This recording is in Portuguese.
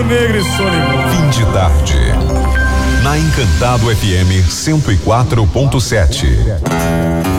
Negro e Solimões. Fim de tarde. Na Encantado FM 104.7.